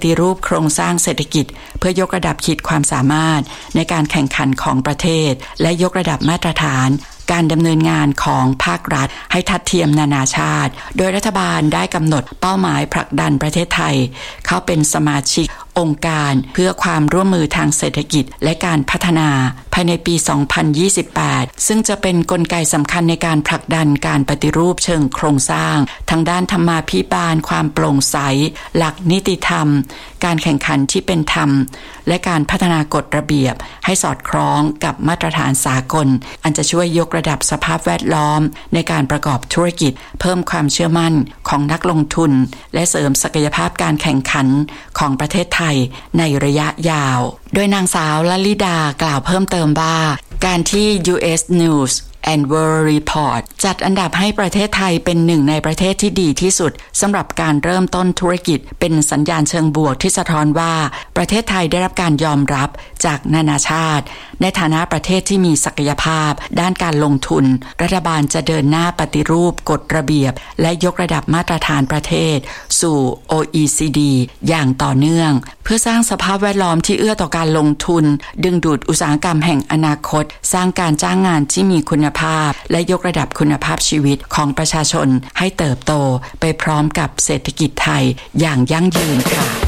ฏิรูปโครงสร้างเศรษฐกิจเพื่อยกระดับขีดความสามารถในการแข่งขันของประเทศและยกระดับมาตรฐานการดำเนินงานของภาครัฐให้ทัดเทียมนานาชาติโดยรัฐบาลได้กำหนดเป้าหมายผลักดันประเทศไทยเข้าเป็นสมาชิกองค์การเพื่อความร่วมมือทางเศรษฐกิจและการพัฒนาภายในปี 2028 ซึ่งจะเป็นกลไกสำคัญในการผลักดันการปฏิรูปเชิงโครงสร้างทางด้านธรรมาภิบาลความโปร่งใสหลักนิติธรรมการแข่งขันที่เป็นธรรมและการพัฒนากฎระเบียบให้สอดคล้องกับมาตรฐานสากลอันจะช่วยยกระดับสภาพแวดล้อมในการประกอบธุรกิจเพิ่มความเชื่อมั่นของนักลงทุนและเสริมศักยภาพการแข่งขันของประเทศไทยในระยะยาวโดยนางสาวลลิดากล่าวเพิ่มเติมว่าการที่ US News and World Report จัดอันดับให้ประเทศไทยเป็นหนึ่งในประเทศที่ดีที่สุดสำหรับการเริ่มต้นธุรกิจเป็นสัญญาณเชิงบวกที่สะท้อนว่าประเทศไทยได้รับการยอมรับจากนานาชาติในฐานะประเทศที่มีศักยภาพด้านการลงทุนรัฐบาลจะเดินหน้าปฏิรูปกฎระเบียบและยกระดับมาตรฐานประเทศสู่ OECD อย่างต่อเนื่องเพื่อสร้างสภาพแวดล้อมที่เอื้อต่อการลงทุนดึงดูดอุตสาหกรรมแห่งอนาคตสร้างการจ้างงานที่มีคุณภาพและยกระดับคุณภาพชีวิตของประชาชนให้เติบโตไปพร้อมกับเศรษฐกิจไทยอย่างยั่งยืนค่ะ